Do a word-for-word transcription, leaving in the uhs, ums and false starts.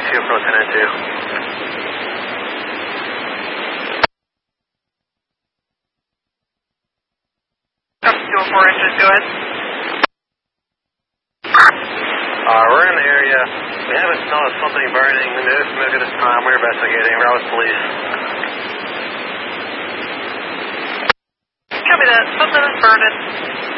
two, approach ten nine two. two oh four inches, go ahead. Uh, we're in the area. We have a smell of something burning. There's smoke at this time. We're investigating. We're out with police. Copy that. Something is burning.